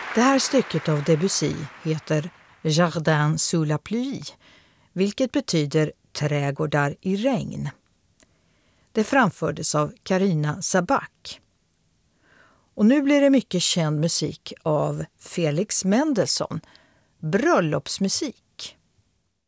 Det här stycket av Debussy heter Jardin sous la pluie, vilket betyder trädgårdar i regn. Det framfördes av Carina Sabak. Och nu blir det mycket känd musik av Felix Mendelssohn, bröllopsmusik.